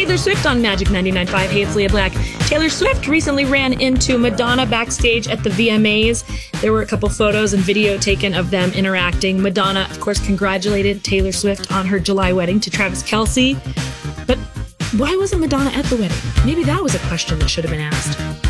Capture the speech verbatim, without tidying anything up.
Taylor Swift on Magic ninety-nine point five. Hey, it's Leah Black. Taylor Swift recently ran into Madonna backstage at the V M As. There were a couple photos and video taken of them interacting. Madonna, of course, congratulated Taylor Swift on her July wedding to Travis Kelce. But why wasn't Madonna at the wedding? Maybe that was a question that should have been asked.